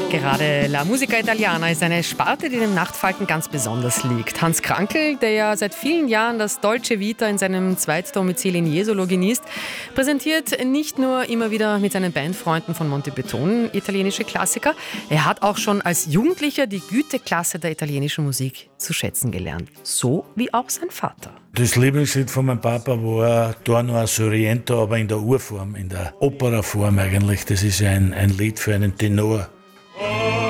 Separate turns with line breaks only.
Gerade La Musica Italiana ist eine Sparte, die dem Nachtfalken ganz besonders liegt. Hans Krankl, der ja seit vielen Jahren das Dolce Vita in seinem Zweitdomizil in Jesolo genießt, präsentiert nicht nur immer wieder mit seinen Bandfreunden von Monte Beton italienische Klassiker, er hat auch schon als Jugendlicher die Güteklasse der italienischen Musik zu schätzen gelernt. So wie auch sein Vater.
Das Lieblingslied von meinem Papa war Torno a Sorrento, aber in der Urform, in der Operaform eigentlich. Das ist ja ein Lied für einen Tenor.